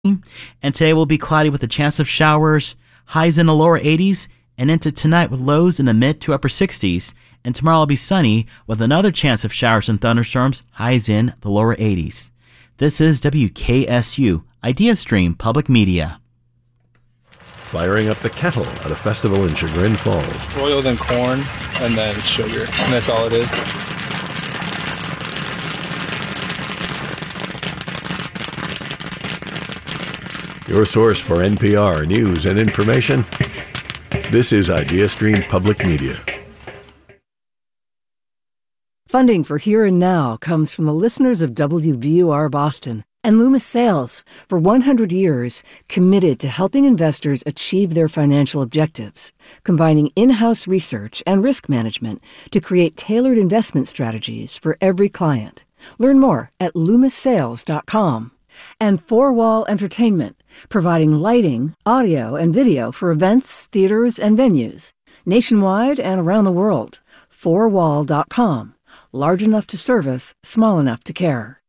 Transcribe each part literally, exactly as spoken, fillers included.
And today will be cloudy with a chance of showers, highs in the lower eighties, and into tonight with lows in the mid to upper sixties. And tomorrow will be sunny with another chance of showers and thunderstorms, highs in the lower eighties. This is W K S U, IdeaStream Public Media. Firing up the kettle at a festival in Chagrin Falls. Oil, then corn, and then sugar. And that's all it is. Your source for N P R news and information. This is IdeaStream Public Media. Funding for Here and Now comes from the listeners of W B U R Boston and Loomis Sales, for one hundred years, committed to helping investors achieve their financial objectives, combining in-house research and risk management to create tailored investment strategies for every client. Learn more at loomis sales dot com. And Four Wall Entertainment, providing lighting, audio, and video for events, theaters, and venues, nationwide and around the world. four wall dot com. Large enough to service, small enough to care.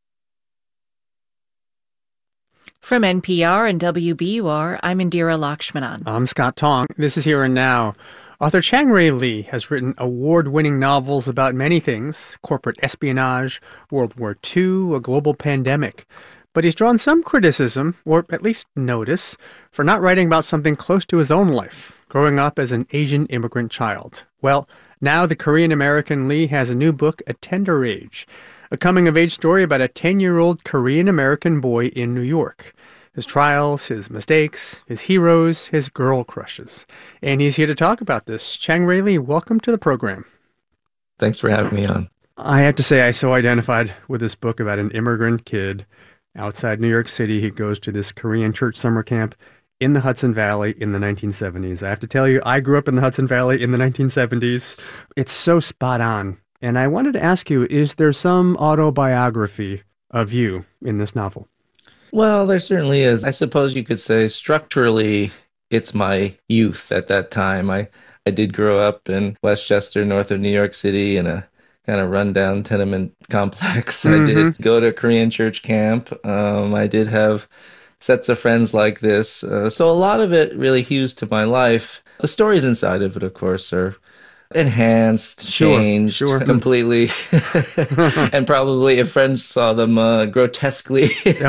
From N P R and W B U R, I'm Indira Lakshmanan. I'm Scott Tong. This is Here and Now. Author Chang-Rae Lee has written award-winning novels about many things: corporate espionage, World War Two, a global pandemic. But he's drawn some criticism, or at least notice, for not writing about something close to his own life, growing up as an Asian immigrant child. Well, now the Korean-American Lee has a new book, A Tender Age, a coming-of-age story about a ten-year-old Korean-American boy in New York. His trials, his mistakes, his heroes, his girl crushes. And he's here to talk about this. Chang-Rae Lee, welcome to the program. Thanks for having me on. I have to say I so identified with this book about an immigrant kid outside New York City. He goes to this Korean church summer camp in the Hudson Valley in the nineteen seventies. I have to tell you, I grew up in the Hudson Valley in the nineteen seventies. It's so spot on. And I wanted to ask you, is there some autobiography of you in this novel? Well, there certainly is. I suppose you could say structurally it's my youth at that time. I, I did grow up in Westchester, north of New York City, in a kind of rundown tenement complex. Mm-hmm. I did go to Korean church camp. Um, I did have sets of friends like this. Uh, so a lot of it really hews to my life. The stories inside of it, of course, are enhanced, sure, changed sure. completely. And probably if friends saw them uh, grotesquely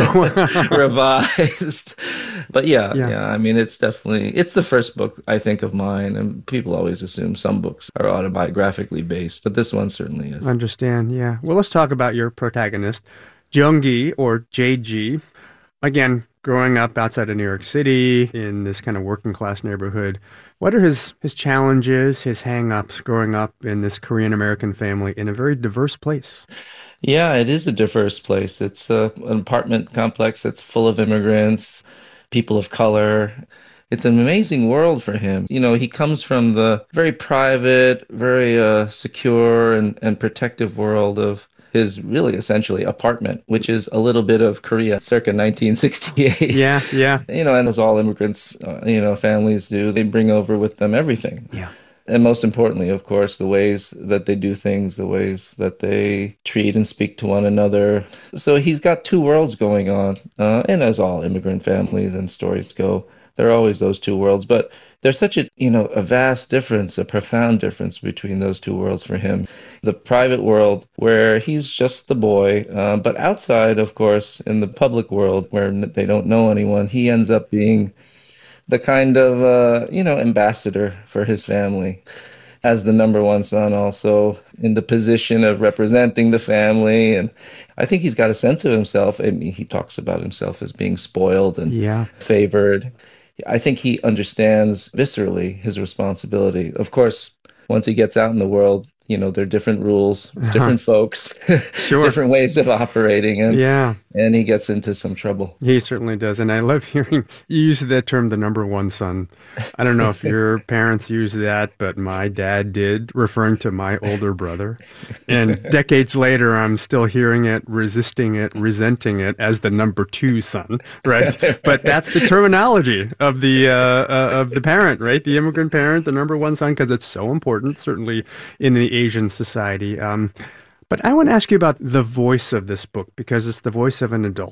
revised. But yeah, yeah, yeah, I mean, it's definitely, it's the first book, I think, of mine. And people always assume some books are autobiographically based, but this one certainly is. Understand, yeah. Well, let's talk about your protagonist, Jung-gi, or J G. Again, growing up outside of New York City in this kind of working class neighborhood. What are his, his challenges, his hang-ups growing up in this Korean-American family in a very diverse place? Yeah, it is a diverse place. It's uh, an apartment complex that's full of immigrants, people of color. It's an amazing world for him. You know, he comes from the very private, very uh, secure and, and protective world of his really essentially apartment, which is a little bit of Korea circa nineteen sixty-eight. Yeah, yeah. You know, and as all immigrants, uh, you know, families do, they bring over with them everything. Yeah. And most importantly, of course, the ways that they do things, the ways that they treat and speak to one another. So he's got two worlds going on. Uh, and as all immigrant families and stories go, there are always those two worlds. But there's such a, you know, a vast difference, a profound difference between those two worlds for him. The private world, where he's just the boy, uh, but outside, of course, in the public world, where they don't know anyone, he ends up being the kind of, uh, you know, ambassador for his family. As the number one son, also in the position of representing the family. And I think he's got a sense of himself. I mean, he talks about himself as being spoiled and yeah. favored. I think he understands viscerally his responsibility. Of course, once he gets out in the world, you know, there are different rules, different folks, sure. different ways of operating. And, yeah. and he gets into some trouble. He certainly does. And I love hearing you use that term, the number one son. I don't know if your parents use that, but my dad did, referring to my older brother. And decades later, I'm still hearing it, resisting it, resenting it as the number two son, right? But that's the terminology of the, uh, uh, of the parent, right? The immigrant parent, the number one son, because it's so important, certainly in the Asian society. Um, but I want to ask you about the voice of this book, because it's the voice of an adult.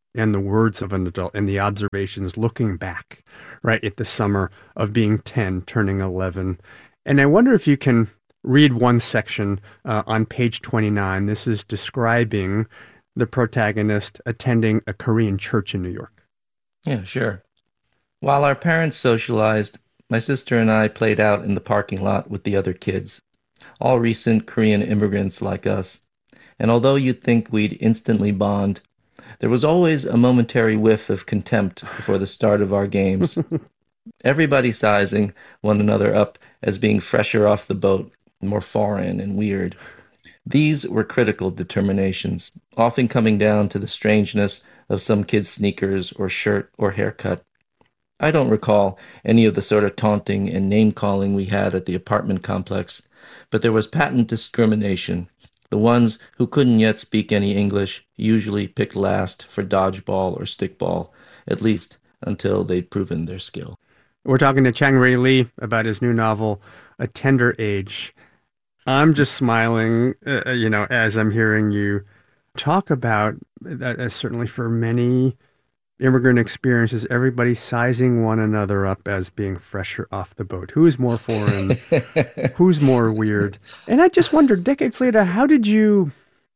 and the words of an adult and the observations looking back, right, at the summer of being ten, turning eleven. And I wonder if you can read one section uh, on page twenty-nine. This is describing the protagonist attending a Korean church in New York. Yeah, sure. While our parents socialized, my sister and I played out in the parking lot with the other kids, all recent Korean immigrants like us. And although you'd think we'd instantly bond, there was always a momentary whiff of contempt before the start of our games. Everybody sizing one another up as being fresher off the boat, more foreign and weird. These were critical determinations, often coming down to the strangeness of some kid's sneakers or shirt or haircut. I don't recall any of the sort of taunting and name-calling we had at the apartment complex, but there was patent discrimination. The ones who couldn't yet speak any English usually picked last for dodgeball or stickball, at least until they'd proven their skill. We're talking to Chang-rae Lee about his new novel, A Tender Age. I'm just smiling, uh, you know, as I'm hearing you talk about that. Uh, certainly for many immigrant experiences, everybody sizing one another up as being fresher off the boat. Who's more foreign? Who's more weird? And I just wonder, decades later, how did you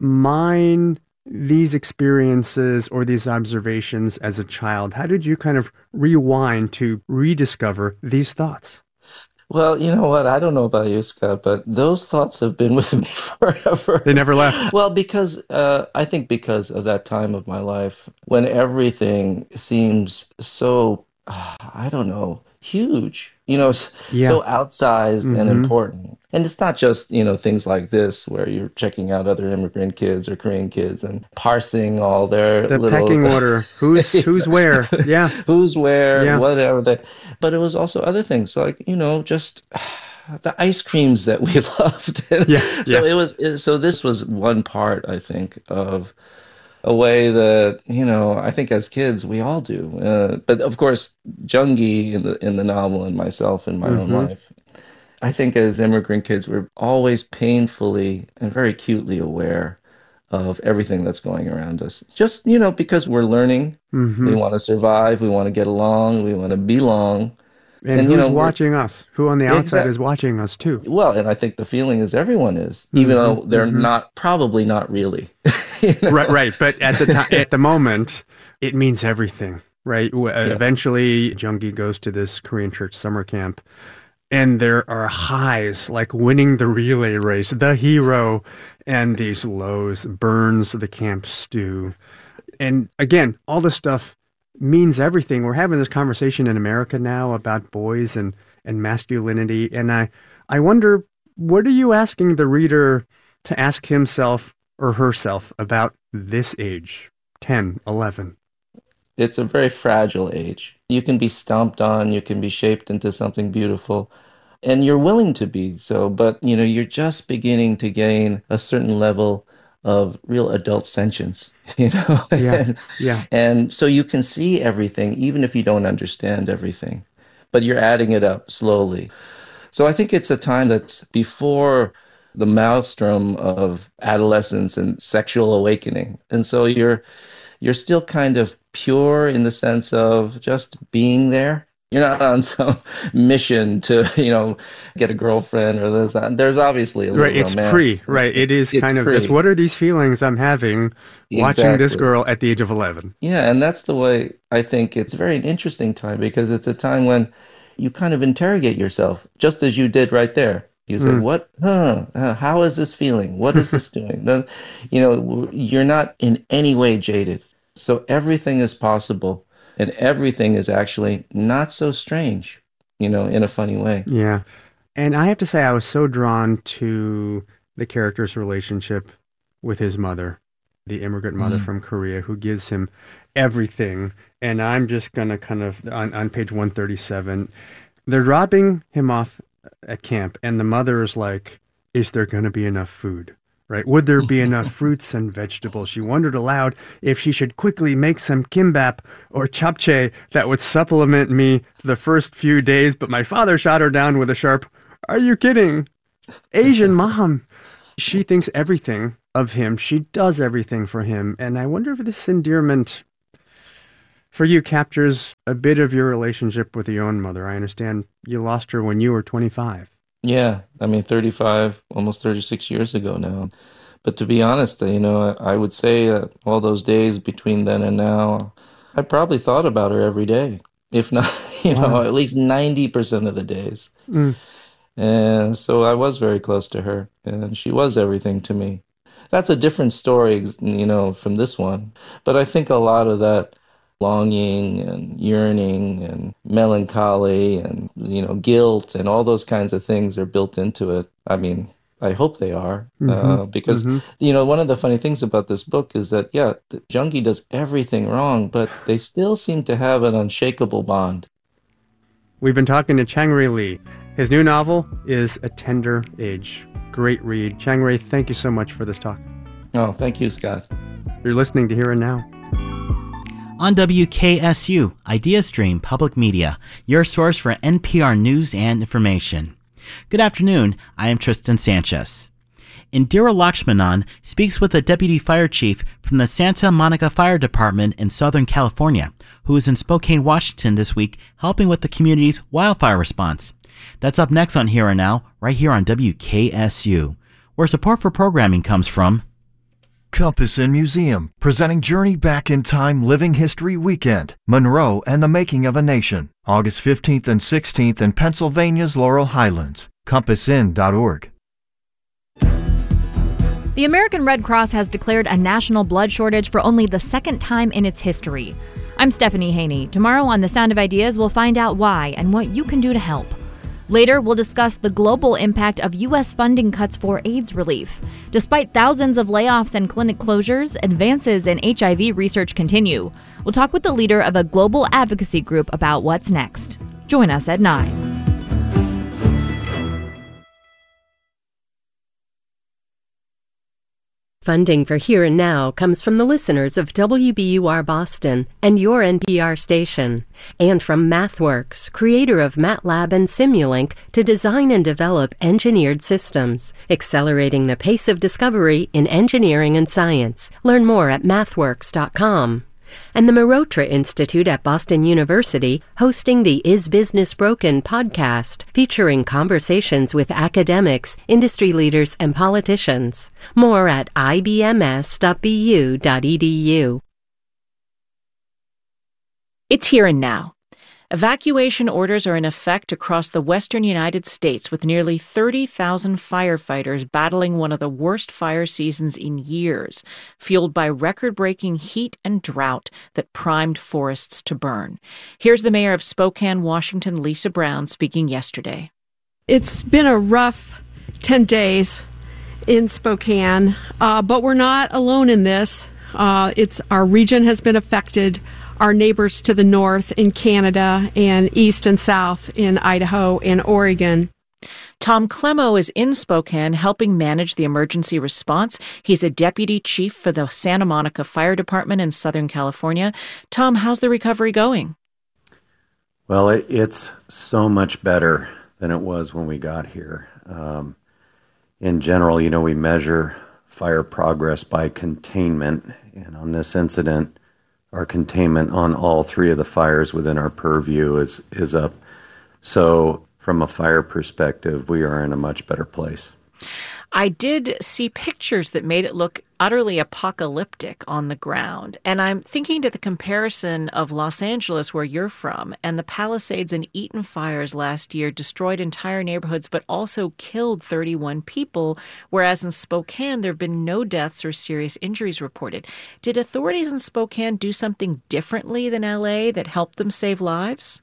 mine these experiences or these observations as a child? How did you kind of rewind to rediscover these thoughts? Well, you know what? I don't know about you, Scott, but those thoughts have been with me forever. They never left. Well, because uh, I think because of that time of my life when everything seems so, uh, I don't know, huge, you know, yeah. so outsized mm-hmm. and important. And it's not just, you know, things like this where you're checking out other immigrant kids or Korean kids and parsing all their the little... pecking order. Who's who's where? Yeah. Who's where, yeah. whatever. They... But it was also other things like, you know, just the ice creams that we loved. yeah. So yeah. it was, it, so this was one part, I think, of a way that, you know, I think as kids, we all do. Uh, but of course, Jung-gi in the, in the novel and myself in my mm-hmm. own life, I think as immigrant kids, we're always painfully and very acutely aware of everything that's going around us. Just, you know, because we're learning, mm-hmm. we want to survive, we want to get along, we want to belong. And, and who's you know, watching us? Who on the outside exactly. is watching us too? Well, and I think the feeling is everyone is, even mm-hmm. though they're mm-hmm. not, probably not really. you know? Right, right. But at the time, at the moment, it means everything, right? Yeah. Eventually, Jung-gi goes to this Korean church summer camp. And there are highs like winning the relay race, the hero, and these lows, burns the camp stew. And again, all this stuff means everything. We're having this conversation in America now about boys and, and masculinity. And I, I wonder, what are you asking the reader to ask himself or herself about this age, ten, eleven? It's a very fragile age. You can be stomped on, you can be shaped into something beautiful, and you're willing to be so, but you know, you're just beginning to gain a certain level of real adult sentience, you know? Yeah, and, yeah. And so you can see everything, even if you don't understand everything, but you're adding it up slowly. So I think it's a time that's before the maelstrom of adolescence and sexual awakening. And so you're you're still kind of pure in the sense of just being there. You're not on some mission to, you know, get a girlfriend or this. There's obviously a little right, it's romance. pre, right. It is it's kind of pre. this, what are these feelings I'm having watching exactly. this girl at the age of eleven? Yeah, and that's the way I think it's a very interesting time because it's a time when you kind of interrogate yourself, just as you did right there. You said, mm. what, huh, uh, how is this feeling? What is this doing? Then, you know, you're not in any way jaded. So everything is possible and everything is actually not so strange, you know, in a funny way. Yeah. And I have to say, I was so drawn to the character's relationship with his mother, the immigrant mother mm. from Korea, who gives him everything. And I'm just going to kind of, on, on page one thirty-seven, they're dropping him off at camp, and the mother is like, is there going to be enough food? Right? Would there be enough fruits and vegetables? She wondered aloud if she should quickly make some kimbap or japchae that would supplement me the first few days, but my father shot her down with a sharp, are you kidding? Asian mom. She thinks everything of him. She does everything for him. And I wonder if this endearment for you captures a bit of your relationship with your own mother. I understand you lost her when you were twenty-five. Yeah, I mean, thirty-five, almost thirty-six years ago now. But to be honest, you know, I, I would say uh, all those days between then and now, I probably thought about her every day, if not, you Wow. know, at least ninety percent of the days. Mm. And so I was very close to her, and she was everything to me. That's a different story, you know, from this one. But I think a lot of that longing and yearning and melancholy and, you know, guilt and all those kinds of things are built into it. I mean, I hope they are, Mm-hmm. uh, because, mm-hmm. you know, one of the funny things about this book is that, yeah, Jungi does everything wrong, but they still seem to have an unshakable bond. We've been talking to Chang-rae Lee. His new novel is A Tender Age. Great read. Chang-rae, thank you so much for this talk. Oh, thank you, Scott. You're listening to Here and Now. On W K S U, IdeaStream Public Media, your source for N P R news and information. Good afternoon, I am Tristan Sanchez. Indira Lakshmanan speaks with a deputy fire chief from the Santa Monica Fire Department in Southern California, who is in Spokane, Washington this week helping with the community's wildfire response. That's up next on Here and Now, right here on W K S U, where support for programming comes from Compass and Museum, presenting Journey Back in Time Living History Weekend, Monroe and the Making of a Nation, August fifteenth and sixteenth in Pennsylvania's Laurel Highlands, compass in dot org. The American Red Cross has declared a national blood shortage for only the second time in its history. I'm Stephanie Haney. Tomorrow on The Sound of Ideas, we'll find out why and what you can do to help. Later, we'll discuss the global impact of U S funding cuts for AIDS relief. Despite thousands of layoffs and clinic closures, advances in H I V research continue. We'll talk with the leader of a global advocacy group about what's next. Join us at nine. Funding for Here and Now comes from the listeners of W B U R Boston and your N P R station, and from MathWorks, creator of MATLAB and Simulink, to design and develop engineered systems, accelerating the pace of discovery in engineering and science. Learn more at mathworks dot com. And the Mehrotra Institute at Boston University, hosting the Is Business Broken podcast, featuring conversations with academics, industry leaders, and politicians. More at I B M S dot B U dot E D U. It's Here and Now. Evacuation orders are in effect across the western United States, with nearly thirty thousand firefighters battling one of the worst fire seasons in years, fueled by record-breaking heat and drought that primed forests to burn. Here's the mayor of Spokane, Washington, Lisa Brown, speaking yesterday. It's been a rough ten days in Spokane, uh, but we're not alone in this. Uh, it's our region has been affected. Our neighbors to the north in Canada and east and south in Idaho and Oregon. Tom Clemo is in Spokane helping manage the emergency response. He's a deputy chief for the Santa Monica Fire Department in Southern California. Tom, how's the recovery going? Well, it, it's so much better than it was when we got here. Um, in general, you know, we measure fire progress by containment, and on this incident, our containment on all three of the fires within our purview is, is up. So from a fire perspective, we are in a much better place. I did see pictures that made it look utterly apocalyptic on the ground. And I'm thinking to the comparison of Los Angeles, where you're from, and the Palisades and Eaton fires last year destroyed entire neighborhoods, but also killed thirty-one people, whereas in Spokane, there have been no deaths or serious injuries reported. Did authorities in Spokane do something differently than L A that helped them save lives?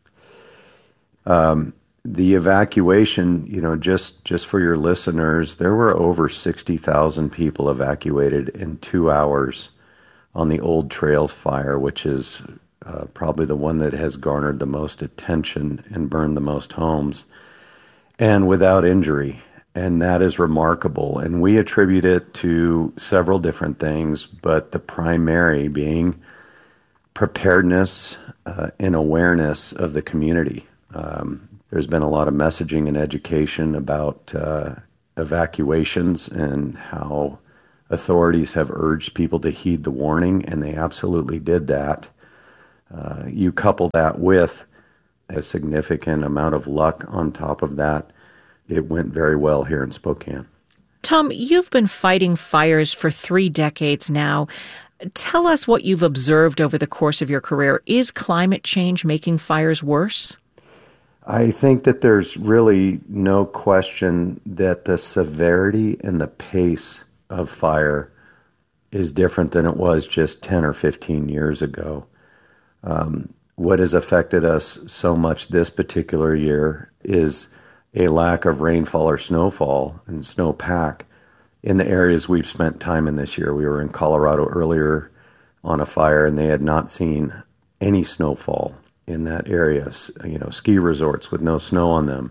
Um. The evacuation, you know, just, just for your listeners, there were over sixty thousand people evacuated in two hours on the Old Trails fire, which is uh, probably the one that has garnered the most attention and burned the most homes, and without injury. And that is remarkable. And we attribute it to several different things, but the primary being preparedness uh, and awareness of the community. Um, There's been a lot of messaging and education about uh, evacuations and how authorities have urged people to heed the warning, and they absolutely did that. Uh, you couple that with a significant amount of luck on top of that, it went very well here in Spokane. Tom, you've been fighting fires for three decades now. Tell us what you've observed over the course of your career. Is climate change making fires worse? I think that there's really no question that the severity and the pace of fire is different than it was just ten or fifteen years ago. Um, what has affected us so much this particular year is a lack of rainfall or snowfall and snowpack in the areas we've spent time in this year. We were in Colorado earlier on a fire, and they had not seen any snowfall in that area, you know, ski resorts with no snow on them.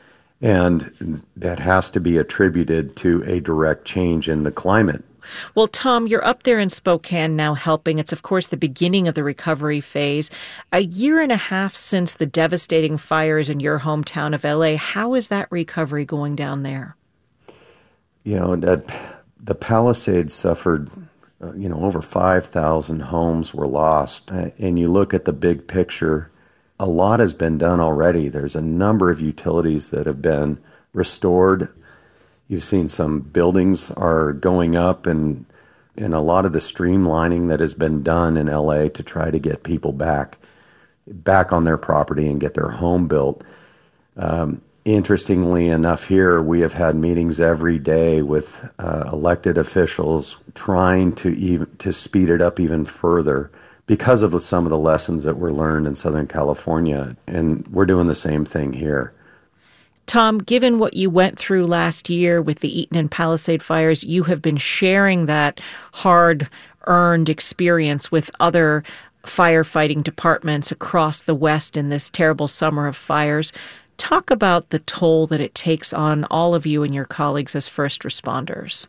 And that has to be attributed to a direct change in the climate. Well, Tom, you're up there in Spokane now helping. It's, of course, the beginning of the recovery phase. A year and a half since the devastating fires in your hometown of L A, how is that recovery going down there? You know, that the Palisades suffered, uh, you know, over five thousand homes were lost. Uh, and you look at the big picture, a lot has been done already. There's a number of utilities that have been restored. You've seen some buildings are going up, and and a lot of the streamlining that has been done in L A to try to get people back back on their property and get their home built. Um, interestingly enough, here we have had meetings every day with uh, elected officials trying to even to speed it up even further because of the, some of the lessons that were learned in Southern California, and we're doing the same thing here. Tom, given what you went through last year with the Eaton and Palisade fires, you have been sharing that hard-earned experience with other firefighting departments across the West in this terrible summer of fires. Talk about the toll that it takes on all of you and your colleagues as first responders.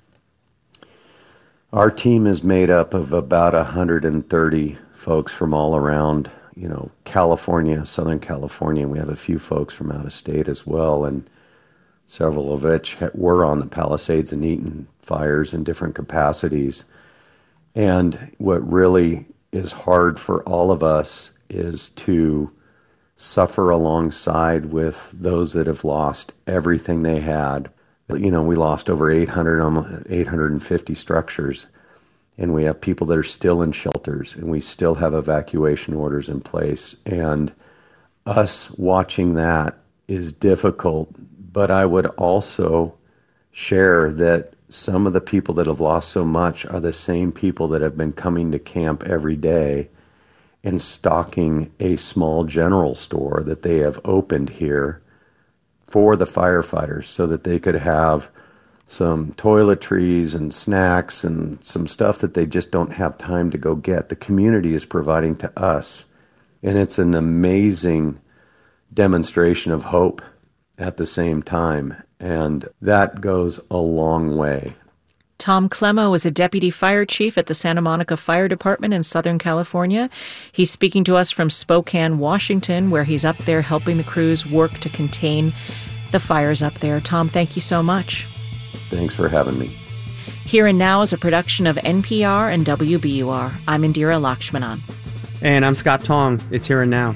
Our team is made up of about one hundred thirty folks from all around, you know, California, Southern California. We have a few folks from out of state as well, and several of which were on the Palisades and Eaton fires in different capacities. And what really is hard for all of us is to suffer alongside with those that have lost everything they had. You know, we lost over eight hundred, eight hundred fifty structures. And we have people that are still in shelters, and we still have evacuation orders in place. And us watching that is difficult, but I would also share that some of the people that have lost so much are the same people that have been coming to camp every day and stocking a small general store that they have opened here for the firefighters so that they could have some toiletries and snacks and some stuff that they just don't have time to go get. The community is providing to us, and it's an amazing demonstration of hope at the same time, and that goes a long way. Tom Clemmo is a deputy fire chief at the Santa Monica Fire Department in Southern California. He's speaking to us from Spokane, Washington, where he's up there helping the crews work to contain the fires up there. Tom, thank you so much. Thanks for having me. Here and Now is a production of N P R and W B U R. I'm Indira Lakshmanan. And I'm Scott Tong. It's Here and Now.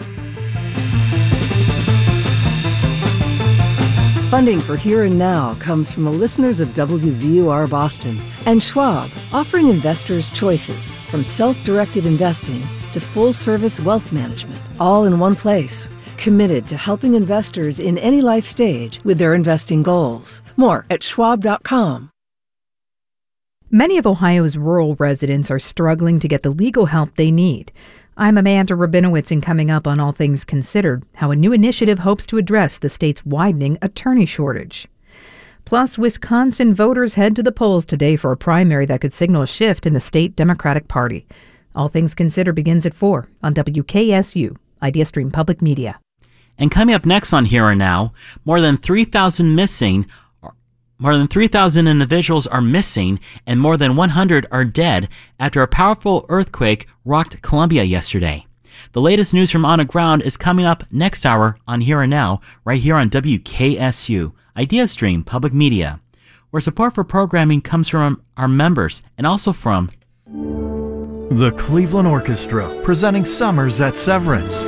Funding for Here and Now comes from the listeners of W B U R Boston and Schwab, offering investors choices from self-directed investing to full-service wealth management, all in one place. Committed to helping investors in any life stage with their investing goals. More at schwab dot com. Many of Ohio's rural residents are struggling to get the legal help they need. I'm Amanda Rabinowitz, and coming up on All Things Considered, how a new initiative hopes to address the state's widening attorney shortage. Plus, Wisconsin voters head to the polls today for a primary that could signal a shift in the state Democratic Party. All Things Considered begins at four on W K S U, IdeaStream Public Media. And coming up next on Here and Now, more than three thousand missing, more than three thousand individuals are missing and more than one hundred are dead after a powerful earthquake rocked Colombia yesterday. The latest news from on the ground is coming up next hour on Here and Now, right here on W K S U, IdeaStream Public Media, where support for programming comes from our members and also from The Cleveland Orchestra, presenting Summers at Severance.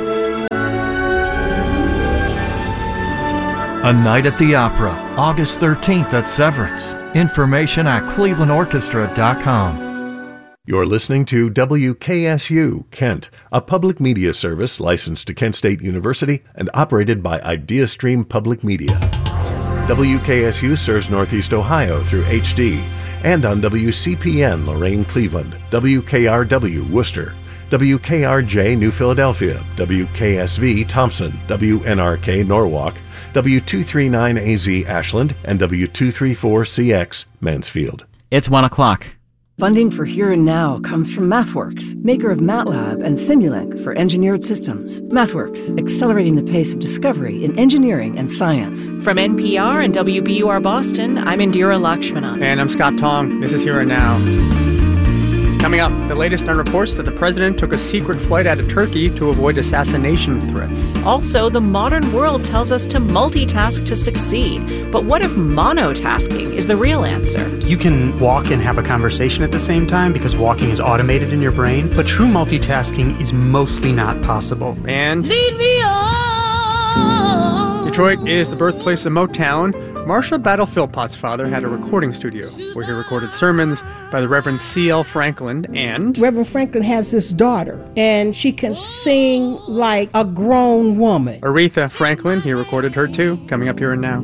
A Night at the Opera, August thirteenth at Severance. Information at cleveland orchestra dot com. You're listening to W K S U, Kent, a public media service licensed to Kent State University and operated by IdeaStream Public Media. W K S U serves Northeast Ohio through H D and on W C P N Lorain Cleveland, W K R W Worcester, W K R J New Philadelphia, W K S V Thompson, W N R K Norwalk, W two thirty-nine A Z Ashland, and W two thirty-four C X Mansfield. It's one o'clock. Funding for Here and Now comes from MathWorks, maker of MATLAB and Simulink for engineered systems. MathWorks, accelerating the pace of discovery in engineering and science. From N P R and W B U R Boston, I'm Indira Lakshmana. And I'm Scott Tong. This is Here and Now. Coming up, the latest on reports that the president took a secret flight out of Turkey to avoid assassination threats. Also, the modern world tells us to multitask to succeed. But what if monotasking is the real answer? You can walk and have a conversation at the same time because walking is automated in your brain, but true multitasking is mostly not possible. And lead me on. Detroit is the birthplace of Motown. Marsha Battle Philpott's father had a recording studio where he recorded sermons by the Reverend C L Franklin, and Reverend Franklin has this daughter, and she can sing like a grown woman. Aretha Franklin, he recorded her too, coming up Here and Now.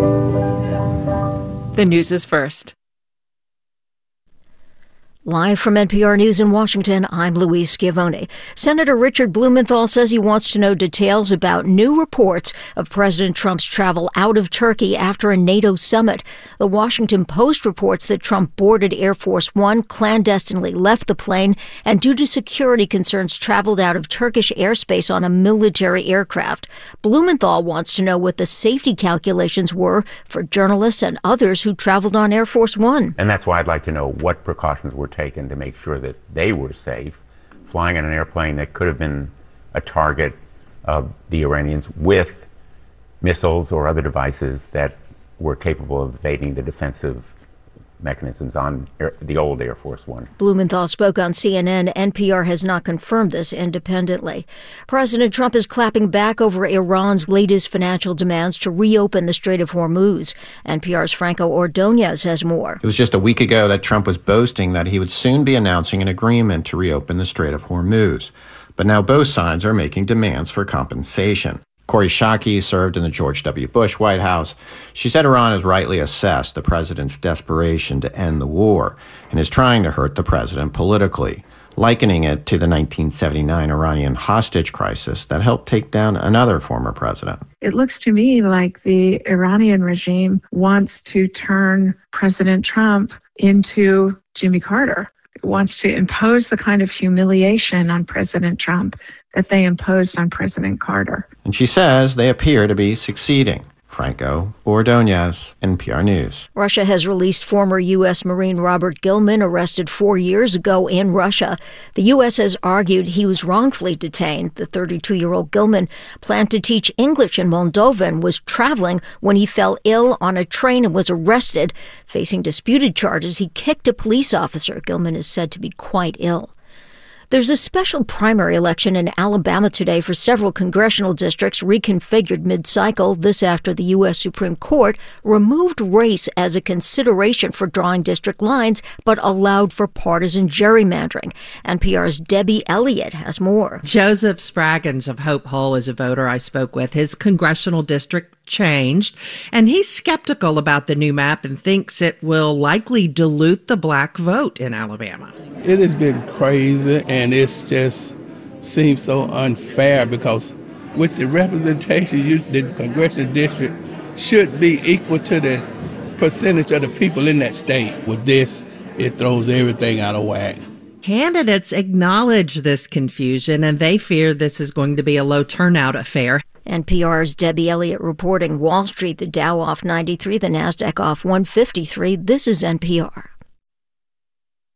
The news is first. Live from N P R News in Washington, I'm Louise Schiavone. Senator Richard Blumenthal says he wants to know details about new reports of President Trump's travel out of Turkey after a NATO summit. The Washington Post reports that Trump boarded Air Force One, clandestinely left the plane, and due to security concerns traveled out of Turkish airspace on a military aircraft. Blumenthal wants to know what the safety calculations were for journalists and others who traveled on Air Force One. And that's why I'd like to know what precautions were taken to make sure that they were safe, flying in an airplane that could have been a target of the Iranians with missiles or other devices that were capable of evading the defensive mechanisms on air, the old Air Force One. Blumenthal spoke on C N N. N P R has not confirmed this independently. President Trump is clapping back over Iran's latest financial demands to reopen the Strait of Hormuz. N P R's Franco Ordonez has more. It was just a week ago that Trump was boasting that he would soon be announcing an agreement to reopen the Strait of Hormuz. But now both sides are making demands for compensation. Kori Schake served in the George W. Bush White House. She said Iran has rightly assessed the president's desperation to end the war and is trying to hurt the president politically, likening it to the nineteen seventy-nine Iranian hostage crisis that helped take down another former president. It looks to me like the Iranian regime wants to turn President Trump into Jimmy Carter. It wants to impose the kind of humiliation on President Trump that they imposed on President Carter. And she says they appear to be succeeding. Franco Ordonez, N P R News. Russia has released former U S Marine Robert Gilman, arrested four years ago in Russia. The U S has argued he was wrongfully detained. The thirty-two-year-old Gilman planned to teach English in Moldova and was traveling when he fell ill on a train and was arrested. Facing disputed charges, he kicked a police officer. Gilman is said to be quite ill. There's a special primary election in Alabama today for several congressional districts reconfigured mid-cycle. This after the U S Supreme Court removed race as a consideration for drawing district lines, but allowed for partisan gerrymandering. N P R's Debbie Elliott has more. Joseph Spraggins of Hope Hull is a voter I spoke with. His congressional district changed, and he's skeptical about the new map and thinks it will likely dilute the black vote in Alabama. It has been crazy, and it's just seems so unfair because with the representation, you, the congressional district should be equal to the percentage of the people in that state. With this, it throws everything out of whack. Candidates acknowledge this confusion, and they fear this is going to be a low turnout affair. N P R's Debbie Elliott reporting. Wall Street, the Dow off ninety-three, the NASDAQ off one fifty-three. This is N P R.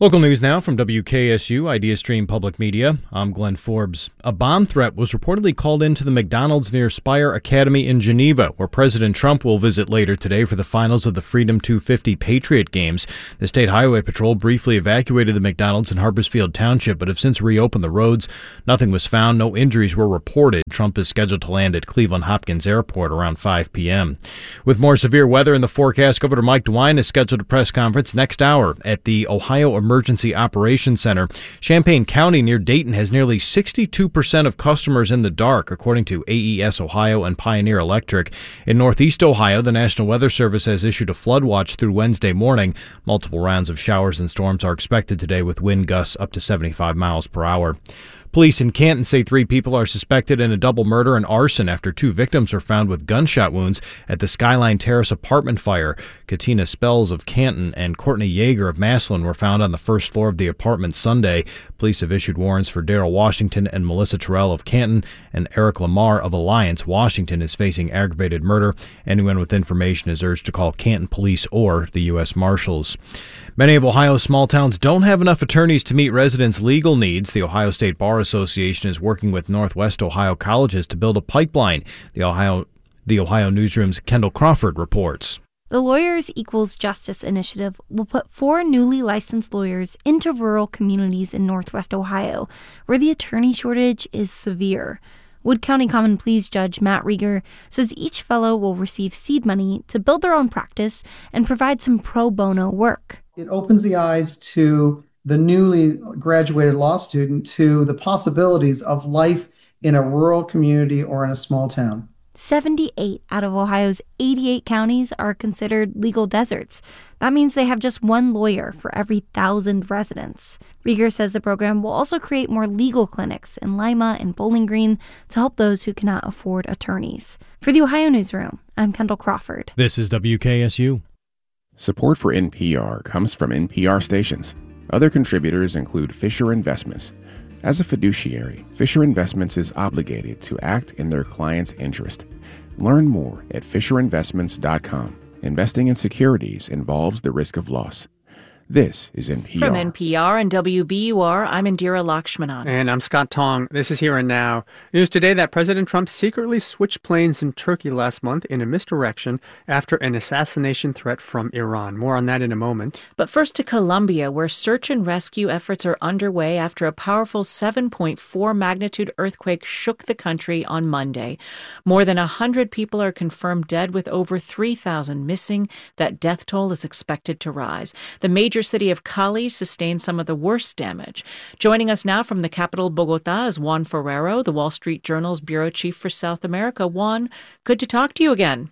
Local news now from W K S U IdeaStream Public Media. I'm Glenn Forbes. A bomb threat was reportedly called into the McDonald's near Spire Academy in Geneva, where President Trump will visit later today for the finals of the Freedom two fifty Patriot Games. The State Highway Patrol briefly evacuated the McDonald's in Harpersfield Township, but have since reopened the roads. Nothing was found. No injuries were reported. Trump is scheduled to land at Cleveland Hopkins Airport around five p.m. With more severe weather in the forecast, Governor Mike DeWine has scheduled a press conference next hour at the Ohio Emergency Operations Center. Champaign County near Dayton has nearly sixty-two percent of customers in the dark, according to A E S Ohio and Pioneer Electric. In Northeast Ohio, the National Weather Service has issued a flood watch through Wednesday morning. Multiple rounds of showers and storms are expected today with wind gusts up to seventy-five miles per hour. Police in Canton say three people are suspected in a double murder and arson after two victims were found with gunshot wounds at the Skyline Terrace apartment fire. Katina Spells of Canton and Courtney Yeager of Maslin were found on the first floor of the apartment Sunday. Police have issued warrants for Daryl Washington and Melissa Terrell of Canton, and Eric Lamar of Alliance. Washington is facing aggravated murder. Anyone with information is urged to call Canton Police or the U S Marshals. Many of Ohio's small towns don't have enough attorneys to meet residents' legal needs. The Ohio State Bar Association is working with Northwest Ohio colleges to build a pipeline. The Ohio, the Ohio Newsroom's Kendall Crawford reports. The Lawyers Equals Justice Initiative will put four newly licensed lawyers into rural communities in Northwest Ohio, where the attorney shortage is severe. Wood County Common Pleas Judge Matt Rieger says each fellow will receive seed money to build their own practice and provide some pro bono work. It opens the eyes to the newly graduated law student to the possibilities of life in a rural community or in a small town. seventy-eight out of Ohio's eighty-eight counties are considered legal deserts. That means they have just one lawyer for every thousand residents. Rieger says the program will also create more legal clinics in Lima and Bowling Green to help those who cannot afford attorneys. For the Ohio Newsroom, I'm Kendall Crawford. This is W K S U. Support for N P R comes from N P R stations. Other contributors include Fisher Investments. As a fiduciary, Fisher Investments is obligated to act in their client's interest. Learn more at fisher investments dot com. Investing in securities involves the risk of loss. This is N P R. From N P R and W B U R, I'm Indira Lakshmanan. And I'm Scott Tong. This is Here and Now. News today that President Trump secretly switched planes in Turkey last month in a misdirection after an assassination threat from Iran. More on that in a moment. But first to Colombia, where search and rescue efforts are underway after a powerful seven point four magnitude earthquake shook the country on Monday. More than one hundred people are confirmed dead, with over three thousand missing. That death toll is expected to rise. The major city of Cali sustained some of the worst damage. Joining us now from the capital, Bogota, is Juan Ferrero, the Wall Street Journal's bureau chief for South America. Juan, good to talk to you again.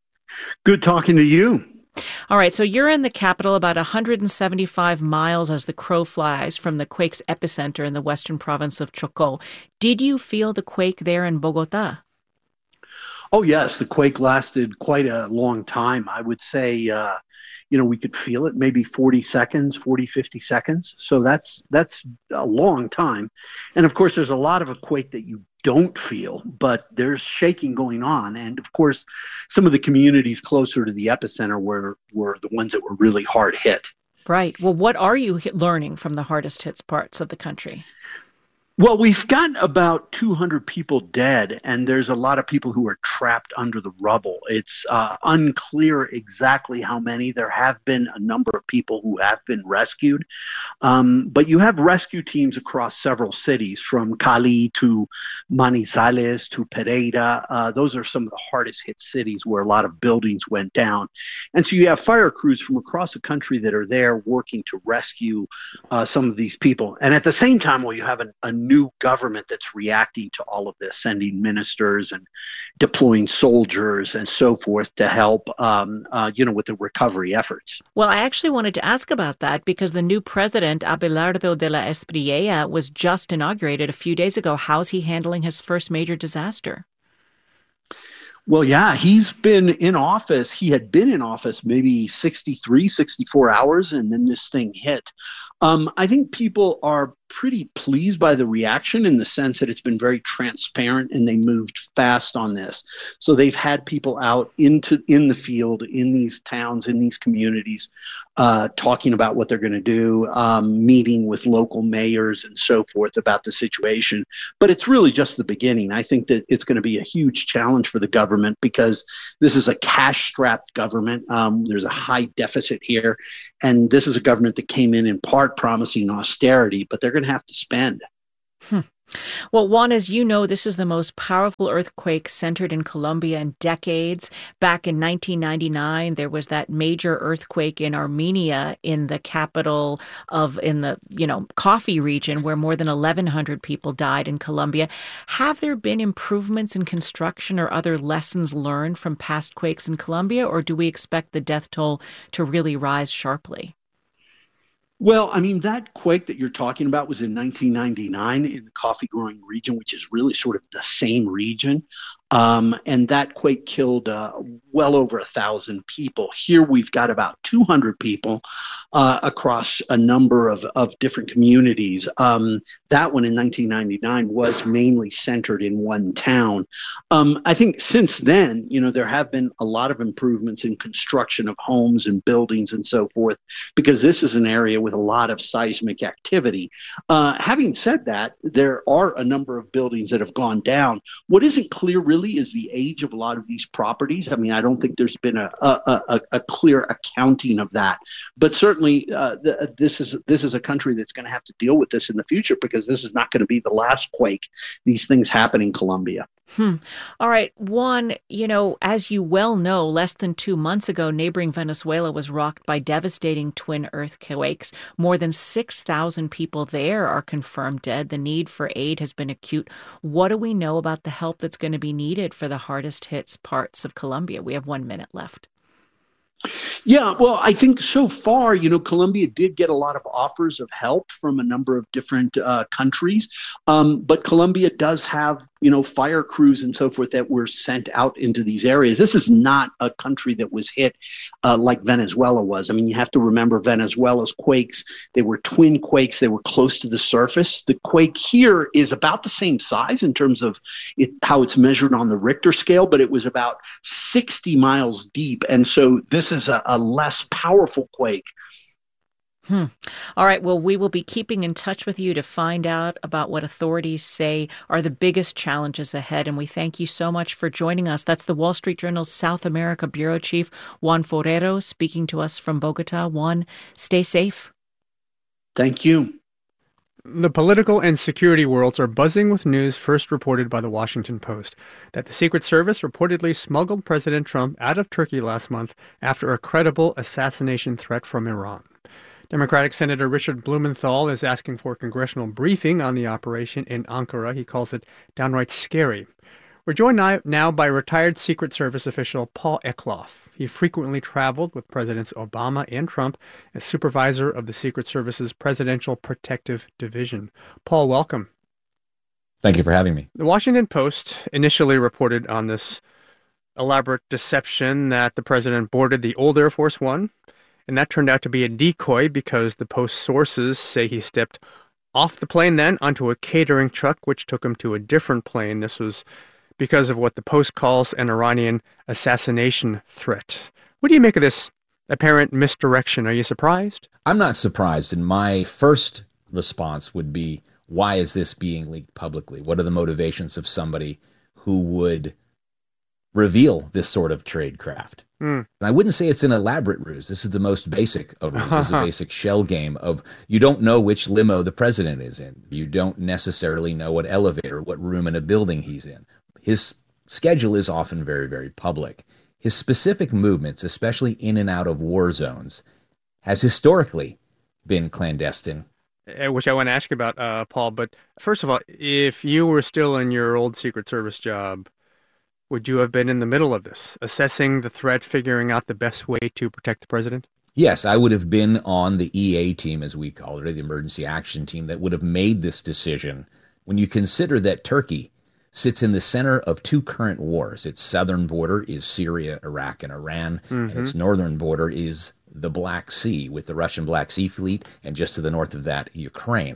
Good talking to you. All right, so you're in the capital, about one hundred seventy-five miles as the crow flies from the quake's epicenter in the western province of Chocó. Did you feel the quake there in Bogota? Oh, yes. The quake lasted quite a long time. I would say, uh, you know, we could feel it maybe forty seconds, forty, fifty seconds. So that's that's a long time. And of course, there's a lot of a quake that you don't feel, but there's shaking going on. And of course, some of the communities closer to the epicenter were, were the ones that were really hard hit. Right. Well, what are you learning from the hardest hit parts of the country? Well, we've got about two hundred people dead, and there's a lot of people who are trapped under the rubble. It's uh, unclear exactly how many. There have been a number of people who have been rescued, um, but you have rescue teams across several cities, from Cali to Manizales to Pereira. Uh, those are some of the hardest hit cities where a lot of buildings went down. And so you have fire crews from across the country that are there working to rescue uh, some of these people. And at the same time, well, you have an, a new government that's reacting to all of this, sending ministers and deploying soldiers and so forth to help, um, uh, you know, with the recovery efforts. Well, I actually wanted to ask about that because the new president, Abelardo de la Espriella, was just inaugurated a few days ago. How's he handling his first major disaster? Well, yeah, he's been in office. He had been in office maybe sixty-three, sixty-four hours, and then this thing hit. Um, I think people are pretty pleased by the reaction in the sense that it's been very transparent and they moved fast on this. So they've had people out into in the field, in these towns, in these communities, uh, talking about what they're going to do, um, meeting with local mayors and so forth about the situation. But it's really just the beginning. I think that it's going to be a huge challenge for the government because this is a cash-strapped government. Um, there's a high deficit here. And this is a government that came in in part promising austerity, but they're going to have to spend. Hmm. Well, Juan, as you know, this is the most powerful earthquake centered in Colombia in decades. Back in nineteen ninety-nine, there was that major earthquake in Armenia, in the capital of, in the, you know, coffee region, where more than eleven hundred people died in Colombia. Have there been improvements in construction or other lessons learned from past quakes in Colombia, or do we expect the death toll to really rise sharply? Well, I mean, that quake that you're talking about was in nineteen ninety-nine in the coffee growing region, which is really sort of the same region. Um, and that quake killed uh, well over a thousand people. Here we've got about two hundred people uh, across a number of, of different communities. Um, that one in nineteen ninety-nine was mainly centered in one town. Um, I think since then, you know, there have been a lot of improvements in construction of homes and buildings and so forth, because this is an area with a lot of seismic activity. Uh, having said that, there are a number of buildings that have gone down. What isn't clear really is the age of a lot of these properties. I mean, I don't think there's been a a, a, a clear accounting of that. But certainly, uh, the, this is this is a country that's going to have to deal with this in the future, because this is not going to be the last quake. These things happen in Colombia. Hmm. All right. One, you know, as you well know, less than two months ago, neighboring Venezuela was rocked by devastating twin earthquakes. More than six thousand people there are confirmed dead. The need for aid has been acute. What do we know about the help that's going to be needed for the hardest hit parts of Colombia? We have one minute left. Yeah, well, I think so far, you know, Colombia did get a lot of offers of help from a number of different uh, countries. Um, but Colombia does have, you know, fire crews and so forth that were sent out into these areas. This is not a country that was hit uh, like Venezuela was. I mean, you have to remember Venezuela's quakes. They were twin quakes. They were close to the surface. The quake here is about the same size in terms of it, how it's measured on the Richter scale, but it was about sixty miles deep. And so this is a, a less powerful quake. Hmm. All right. Well, we will be keeping in touch with you to find out about what authorities say are the biggest challenges ahead. And we thank you so much for joining us. That's the Wall Street Journal's South America Bureau Chief, Juan Forero, speaking to us from Bogota. Juan, stay safe. Thank you. The political and security worlds are buzzing with news first reported by the Washington Post that the Secret Service reportedly smuggled President Trump out of Turkey last month after a credible assassination threat from Iran. Democratic Senator Richard Blumenthal is asking for a congressional briefing on the operation in Ankara. He calls it downright scary. We're joined now by retired Secret Service official Paul Eklof. He frequently traveled with Presidents Obama and Trump as supervisor of the Secret Service's Presidential Protective Division. Paul, welcome. Thank you for having me. The Washington Post initially reported on this elaborate deception that the president boarded the old Air Force One, and that turned out to be a decoy because the Post sources say he stepped off the plane then onto a catering truck, which took him to a different plane. This was because of what the Post calls an Iranian assassination threat. What do you make of this apparent misdirection? Are you surprised? I'm not surprised, and my first response would be, why is this being leaked publicly? What are the motivations of somebody who would reveal this sort of tradecraft? Mm. I wouldn't say it's an elaborate ruse. This is the most basic of ruses. This is a basic shell game of you don't know which limo the president is in. You don't necessarily know what elevator, what room in a building he's in. His schedule is often very, very public. His specific movements, especially in and out of war zones, has historically been clandestine. Which I want to ask you about, uh, Paul. But first of all, if you were still in your old Secret Service job, would you have been in the middle of this, assessing the threat, figuring out the best way to protect the president? Yes, I would have been on the E A team, as we call it, or the emergency action team, that would have made this decision. When you consider that Turkey sits in the center of two current wars. Its southern border is Syria, Iraq, and Iran, mm-hmm. and its northern border is the Black Sea with the Russian Black Sea Fleet, and just to the north of that, Ukraine.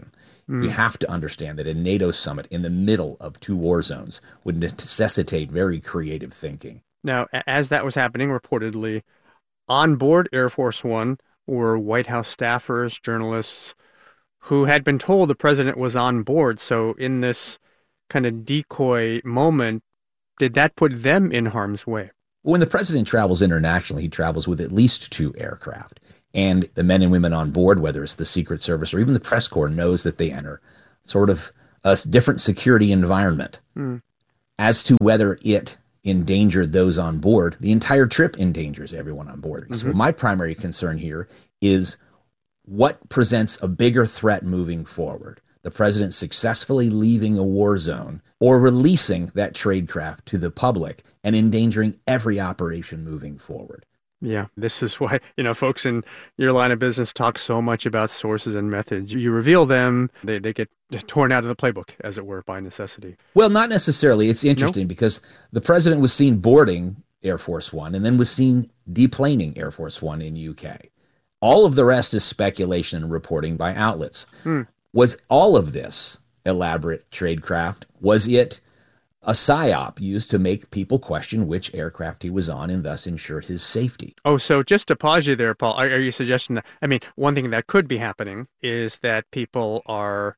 Mm. We have to understand that a NATO summit in the middle of two war zones would necessitate very creative thinking. Now, as that was happening, reportedly, on board Air Force One were White House staffers, journalists, who had been told the president was on board. So in this kind of decoy moment, did that put them in harm's way? When the president travels internationally, he travels with at least two aircraft. And the men and women on board, whether it's the Secret Service or even the press corps, knows that they enter sort of a different security environment. Mm. As to whether it endangered those on board, the entire trip endangers everyone on board. Mm-hmm. So my primary concern here is what presents a bigger threat moving forward? The president successfully leaving a war zone or releasing that trade craft to the public and endangering every operation moving forward. Yeah, this is why, you know, folks in your line of business talk so much about sources and methods. You reveal them, they, they get torn out of the playbook, as it were, by necessity. Well, not necessarily. It's interesting nope. because the president was seen boarding Air Force One and then was seen deplaning Air Force One in U K. All of the rest is speculation and reporting by outlets. Hmm. Was all of this elaborate tradecraft, was it a psyop used to make people question which aircraft he was on and thus ensure his safety? Oh, so just to pause you there, Paul, are, are you suggesting that, I mean, one thing that could be happening is that people are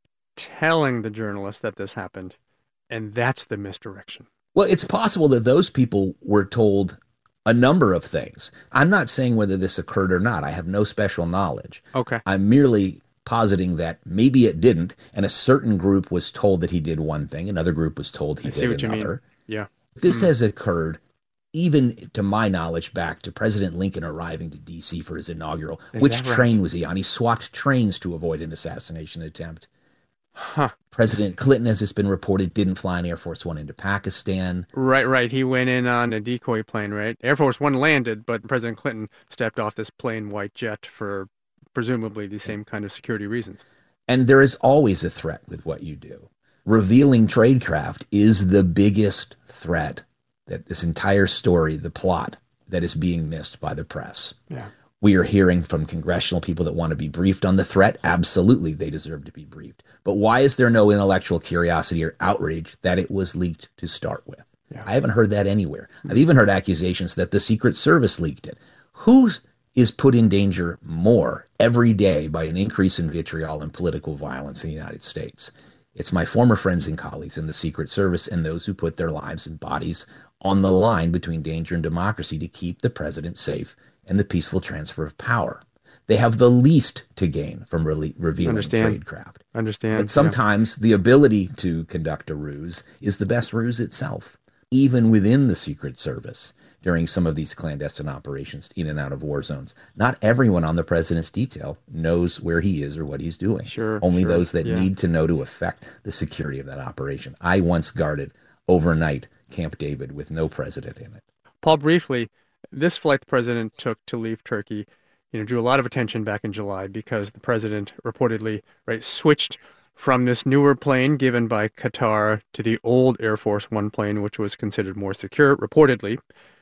telling the journalists that this happened, and that's the misdirection? Well, it's possible that those people were told a number of things. I'm not saying whether this occurred or not. I have no special knowledge. Okay. I'm merely positing that maybe it didn't, and a certain group was told that he did one thing, another group was told he I did see what another. You mean. Yeah. This mm. has occurred, even to my knowledge, back to President Lincoln arriving to D C for his inaugural. Is Which that right? train was he on? He swapped trains to avoid an assassination attempt. Huh. President Clinton, as it's been reported, didn't fly an Air Force One into Pakistan. Right, right. He went in on a decoy plane, right? Air Force One landed, but President Clinton stepped off this plain white jet for presumably the same kind of security reasons. And there is always a threat with what you do. Revealing tradecraft is the biggest threat that this entire story, the plot, that is being missed by the press. Yeah. We are hearing from congressional people that want to be briefed on the threat. Absolutely, they deserve to be briefed. But why is there no intellectual curiosity or outrage that it was leaked to start with? Yeah. I haven't heard that anywhere. I've even heard accusations that the Secret Service leaked it. Who is put in danger more every day by an increase in vitriol and political violence in the United States? It's my former friends and colleagues in the Secret Service and those who put their lives and bodies on the line between danger and democracy to keep the president safe and the peaceful transfer of power. They have the least to gain from re- revealing Understand. tradecraft. Understand. But sometimes yeah. the ability to conduct a ruse is the best ruse itself, even within the Secret Service. During some of these clandestine operations in and out of war zones, not everyone on the president's detail knows where he is or what he's doing. Sure, Only sure, those that yeah. need to know to affect the security of that operation. I once guarded overnight Camp David with no president in it. Paul, briefly, this flight the president took to leave Turkey, you know, drew a lot of attention back in July because the president reportedly right switched from this newer plane given by Qatar to the old Air Force One plane, which was considered more secure, reportedly.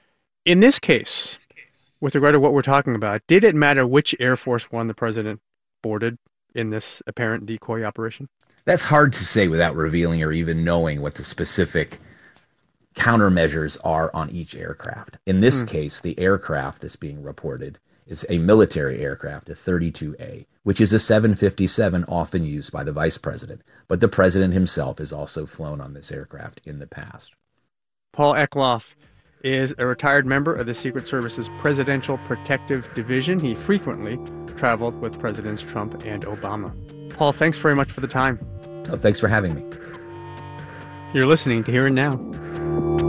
In this case, with regard to what we're talking about, did it matter which Air Force One the president boarded in this apparent decoy operation? That's hard to say without revealing or even knowing what the specific countermeasures are on each aircraft. In this Hmm. case, the aircraft that's being reported is a military aircraft, a thirty-two A, which is a seven fifty-seven often used by the vice president. But the president himself has also flown on this aircraft in the past. Paul Eklof is a retired member of the Secret Service's Presidential Protective Division. He frequently traveled with Presidents Trump and Obama. Paul, thanks very much for the time. Oh, thanks for having me. You're listening to Here and Now.